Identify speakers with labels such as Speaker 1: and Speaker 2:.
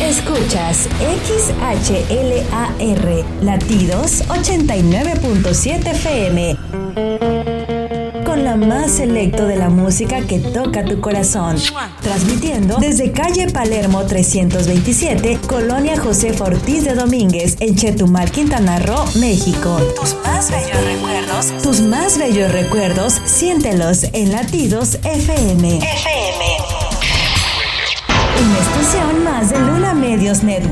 Speaker 1: Escuchas XHLAR, Latidos 89.7 FM. Con la más selecto de la música que toca tu corazón. Transmitiendo desde calle Palermo 327, Colonia Josefa Ortiz de Domínguez, en Chetumal, Quintana Roo, México. Tus más bellos recuerdos, siéntelos en Latidos FM. Una estación más de Luna Medios Network.